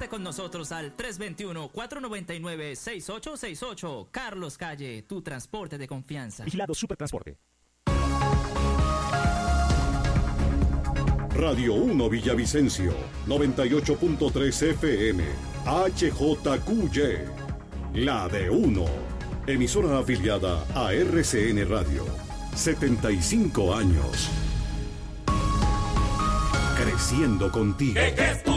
con nosotros al 321-499-6868. Carlos Calle, tu transporte de confianza. Vigilado Supertransporte. Radio 1 Villavicencio, 98.3 FM, HJQY, la de 1. Emisora afiliada a RCN Radio. 75 años. Creciendo contigo. ¿Qué es